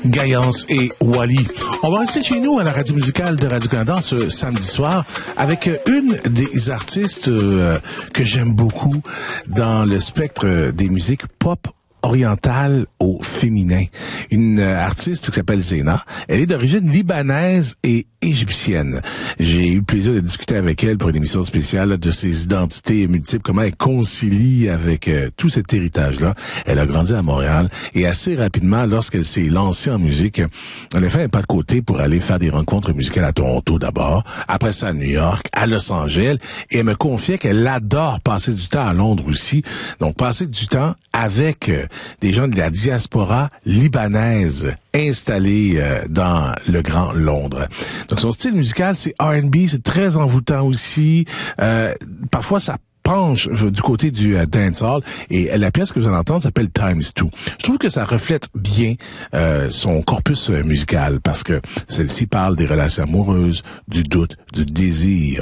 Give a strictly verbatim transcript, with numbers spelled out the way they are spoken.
Gaillance et Wally. On va rester chez nous à la radio musicale de Radio-Canada ce samedi soir avec une des artistes euh, que j'aime beaucoup dans le spectre des musiques pop orientale au féminin. Une euh, artiste qui s'appelle Zena. Elle est d'origine libanaise et égyptienne. J'ai eu le plaisir de discuter avec elle pour une émission spéciale de ses identités multiples, comment elle concilie avec euh, tout cet héritage-là. Elle a grandi à Montréal et assez rapidement, lorsqu'elle s'est lancée en musique, elle a fait un pas de côté pour aller faire des rencontres musicales à Toronto d'abord, après ça à New York, à Los Angeles, et elle me confiait qu'elle adore passer du temps à Londres aussi. Donc, passer du temps avec euh, des gens de la diaspora libanaise installés euh, dans le Grand Londres. Donc son style musical, c'est R and B, c'est très envoûtant aussi. Euh, parfois, ça penche du côté du euh, dancehall, et la pièce que vous allez entendre s'appelle Times Two. Je trouve que ça reflète bien euh, son corpus euh, musical, parce que celle-ci parle des relations amoureuses, du doute, du désir.